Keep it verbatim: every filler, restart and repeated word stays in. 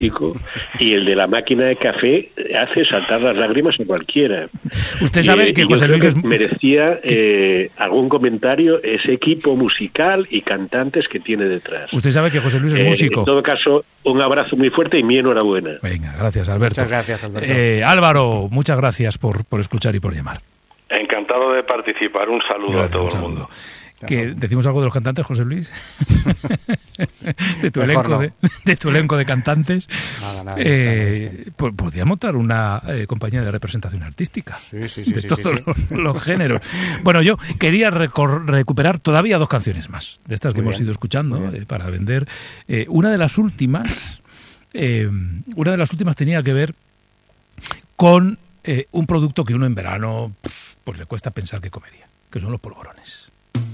y el de la máquina de café hace saltar las lágrimas a cualquiera. Usted sabe y, que y José Luis es... merecía eh, algún comentario ese equipo musical y cantantes que tiene detrás. Usted sabe que José Luis es eh, músico. En todo caso, un abrazo muy fuerte y mi enhorabuena. Venga, gracias, Alberto. Muchas gracias, Alberto. Eh, Álvaro, muchas gracias por, por escuchar y por llamar. Encantado de participar. Un saludo Gracias, a todo un el saludo. mundo. ¿Que ¿Decimos algo de los cantantes, José Luis? de, tu Mejor elenco, no. de, de tu elenco de cantantes. Nada, nada, ya está, ya eh, está. pues podría montar una eh, compañía de representación artística. Sí, sí, sí, de sí, todos sí, sí. Los, los géneros. Bueno, yo quería recor- recuperar todavía dos canciones más, de estas que Muy hemos bien, ido escuchando muy bien. eh, para vender. Eh, una de las últimas, eh, una de las últimas tenía que ver con eh, un producto que uno en verano pues le cuesta pensar que comería, que son los polvorones.